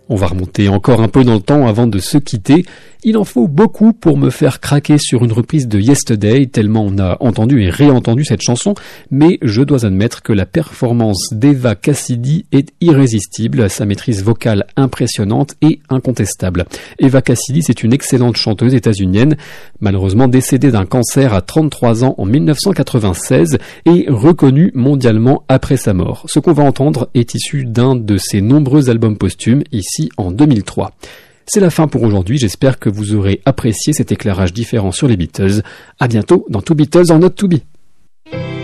On va remonter encore un peu dans le temps avant de se quitter. Il en faut beaucoup pour me faire craquer sur une reprise de Yesterday, tellement on a entendu et réentendu cette chanson, mais je dois admettre que la performance d'Eva Cassidy est irrésistible, sa maîtrise vocale impressionnante et incontestable. Eva Cassidy, c'est une excellente chanteuse états-unienne, malheureusement décédée d'un cancer à 33 ans en 1996 et reconnue mondialement après sa mort. Ce qu'on va entendre est issu d'un de ses nombreux albums posthumes, ici en 2003. C'est la fin pour aujourd'hui, j'espère que vous aurez apprécié cet éclairage différent sur les Beatles. À bientôt dans Two Beatles or Not To Be.